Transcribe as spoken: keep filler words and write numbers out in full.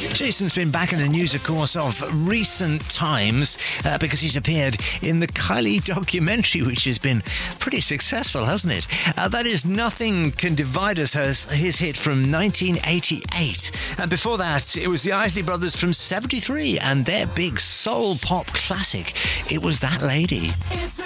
Jason's been back in the news, of course, of recent times uh, because he's appeared in the Kylie documentary, which has been pretty successful, hasn't it? Uh, that is Nothing Can Divide Us, his, his hit from nineteen eighty-eight. And before that, it was the Isley Brothers from seventy-three and their big soul pop classic, It Was That Lady. It's